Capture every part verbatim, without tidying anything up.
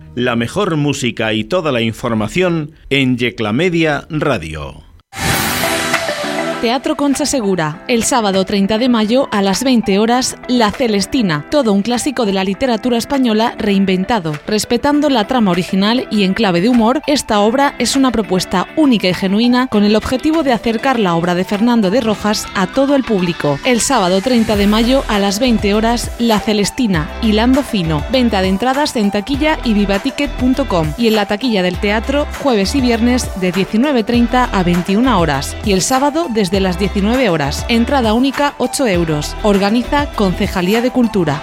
La mejor música y toda la información en Yecla Media Radio. Teatro Concha Segura, el sábado treinta de mayo a las veinte horas, La Celestina, todo un clásico de la literatura española reinventado. Respetando la trama original y en clave de humor, esta obra es una propuesta única y genuina con el objetivo de acercar la obra de Fernando de Rojas a todo el público. El sábado treinta de mayo a las veinte horas, La Celestina, hilando fino. Venta de entradas en taquilla y vivaticket punto com y en la taquilla del teatro jueves y viernes de diecinueve treinta a veintiuna horas y el sábado desde Desde las diecinueve horas. Entrada única ocho euros. Organiza Concejalía de Cultura.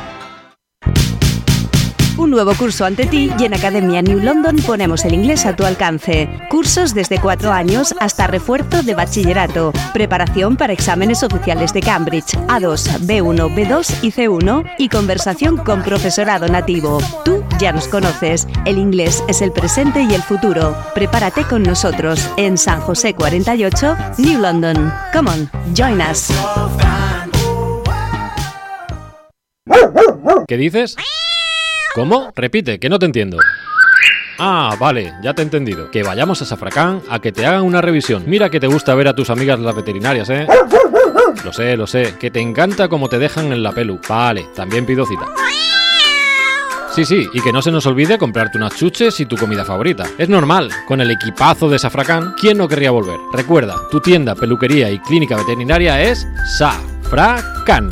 Un nuevo curso ante ti y en Academia New London ponemos el inglés a tu alcance. Cursos desde cuatro años hasta refuerzo de bachillerato. Preparación para exámenes oficiales de Cambridge, A dos, B uno, B dos y C uno y conversación con profesorado nativo. Tú ya nos conoces. El inglés es el presente y el futuro. Prepárate con nosotros en San José cuarenta y ocho, New London. Come on, join us. ¿Qué dices? ¿Cómo? Repite, que no te entiendo. Ah, vale, ya te he entendido. Que vayamos a Safracán a que te hagan una revisión. Mira que te gusta ver a tus amigas las veterinarias, ¿eh? Lo sé, lo sé, que te encanta cómo te dejan en la pelu. Vale, también pido cita. Sí, sí, y que no se nos olvide comprarte unas chuches y tu comida favorita. Es normal, con el equipazo de Safracán, ¿quién no querría volver? Recuerda, tu tienda, peluquería y clínica veterinaria es Safracán.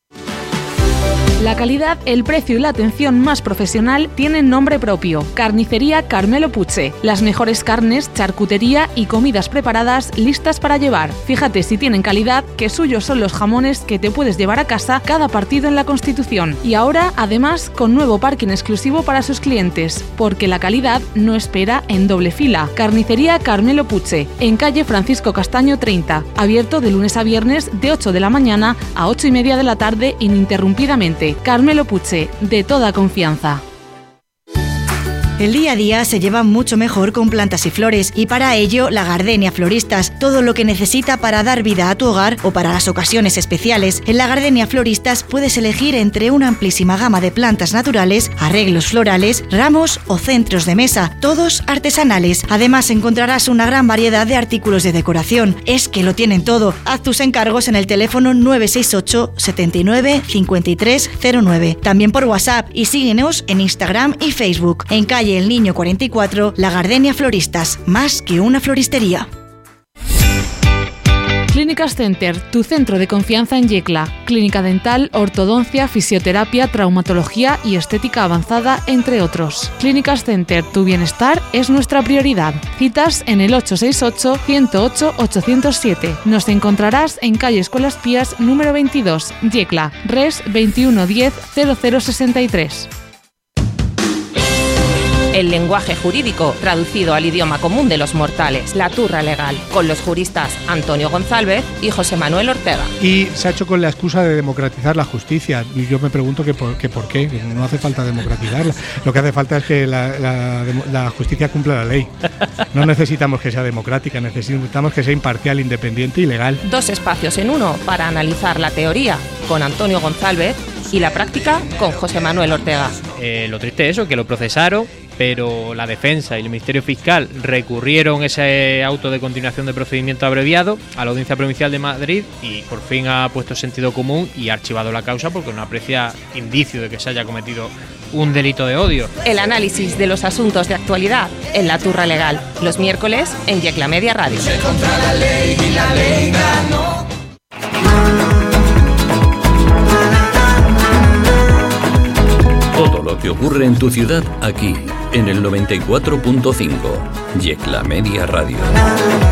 La calidad, el precio y la atención más profesional tienen nombre propio. Carnicería Carmelo Puche. Las mejores carnes, charcutería y comidas preparadas listas para llevar. Fíjate si tienen calidad, que suyos son los jamones que te puedes llevar a casa cada partido en la Constitución. Y ahora, además, con nuevo parking exclusivo para sus clientes, porque la calidad no espera en doble fila. Carnicería Carmelo Puche, en calle Francisco Castaño treinta. Abierto de lunes a viernes de ocho de la mañana a ocho y media de la tarde ininterrumpidamente. Carmelo Puche, de toda confianza. El día a día se lleva mucho mejor con plantas y flores y para ello La Gardenia Floristas, todo lo que necesita para dar vida a tu hogar o para las ocasiones especiales. En La Gardenia Floristas puedes elegir entre una amplísima gama de plantas naturales, arreglos florales, ramos o centros de mesa, todos artesanales. Además encontrarás una gran variedad de artículos de decoración. Es que lo tienen todo. Haz tus encargos en el teléfono nueve seis ocho, setenta y nueve, cincuenta y tres cero nueve. También por WhatsApp y síguenos en Instagram y Facebook. En calle El Niño cuarenta y cuatro, La Gardenia Floristas, más que una floristería. Clínicas Center, tu centro de confianza en Yecla. Clínica dental, ortodoncia, fisioterapia, traumatología y estética avanzada, entre otros. Clínicas Center, tu bienestar es nuestra prioridad. Citas en el ocho seis ocho, ciento ocho, ochocientos siete. Nos encontrarás en calle Escuelas Pías número veintidós, Yecla, res veintiuno diez, cero cero sesenta y tres. El lenguaje jurídico traducido al idioma común de los mortales, La Turra Legal, con los juristas Antonio González y José Manuel Ortega. Y se ha hecho con la excusa de democratizar la justicia. Y yo me pregunto que por, que por qué, que no hace falta democratizarla. Lo que hace falta es que la, la, la justicia cumpla la ley. No necesitamos que sea democrática, necesitamos que sea imparcial, independiente y legal. Dos espacios en uno para analizar la teoría con Antonio González y la práctica con José Manuel Ortega. Eh, lo triste es eso, que lo procesaron, pero la defensa y el Ministerio Fiscal recurrieron ese auto de continuación de procedimiento abreviado a la Audiencia Provincial de Madrid y por fin ha puesto sentido común y ha archivado la causa porque no aprecia indicio de que se haya cometido un delito de odio. El análisis de los asuntos de actualidad en La Turra Legal, los miércoles en Yecla Media Radio. Contra la ley y la ley ganó. Todo lo que ocurre en tu ciudad aquí, en el noventa y cuatro punto cinco, Yecla Media Radio.